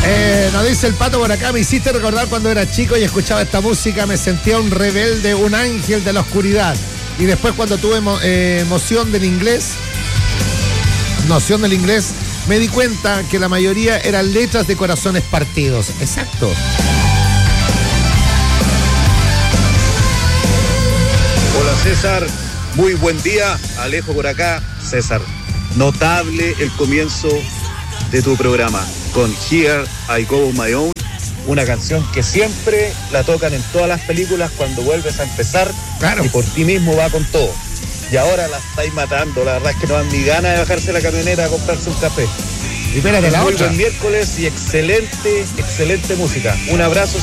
Nos dice el Pato por acá, me hiciste recordar cuando era chico y escuchaba esta música, me sentía un rebelde, un ángel de la oscuridad. Y después cuando tuve noción del inglés, me di cuenta que la mayoría eran letras de corazones partidos. Exacto. Hola César, muy buen día. Alejo por acá. César, notable el comienzo de tu programa con Here I Go On My Own, una canción que siempre la tocan en todas las películas cuando vuelves a empezar. Claro. Y por ti mismo va con todo. Y ahora la estáis matando, la verdad es que no dan ni ganas de bajarse la camioneta a comprarse un café. Y espérate la muy otra. buen miércoles y excelente música. Un abrazo.